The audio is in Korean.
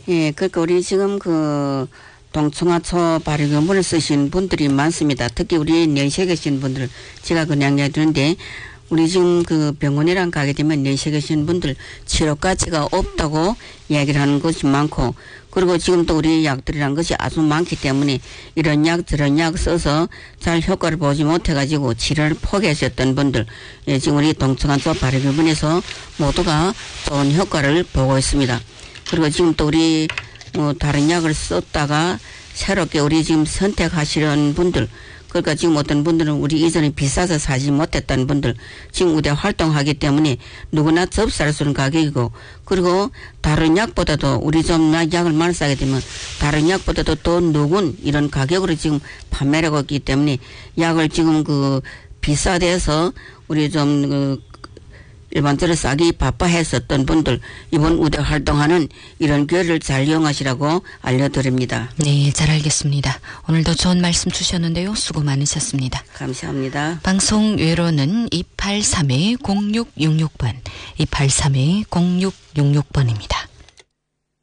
예, 그러니까 우리 지금 그 동청하초 발효균분을 쓰신 분들이 많습니다. 특히 우리 연세 계신 분들 제가 그냥 얘기하는데 우리 지금 그 병원이랑 가게 되면 연세 계신 분들 치료 가치가 없다고 이야기를 하는 것이 많고 그리고 지금 또 우리 약들이란 것이 아주 많기 때문에 이런 약 저런 약 써서 잘 효과를 보지 못해가지고 치료를 포기하셨던 분들 예, 지금 우리 동청하초 발효균분에서 모두가 좋은 효과를 보고 있습니다. 그리고 지금 또 우리 다른 약을 썼다가 새롭게 우리 지금 선택하시는 분들 그러니까 지금 어떤 분들은 우리 이전에 비싸서 사지 못했던 분들 지금 우대 활동하기 때문에 누구나 접수할 수 있는 가격이고 그리고 다른 약보다도 우리 좀 약을 많이 사게 되면 다른 약보다도 또 누군 이런 가격으로 지금 판매를 하고 있기 때문에 약을 지금 그 비싸대서 우리 좀 일반적으로 싸기 바빠했었던 분들 이번 우대 활동하는 이런 기회를 잘 이용하시라고 알려드립니다. 네, 잘 알겠습니다. 오늘도 좋은 말씀 주셨는데요. 수고 많으셨습니다. 감사합니다. 방송 외로는 283-0666번 283-0666번입니다.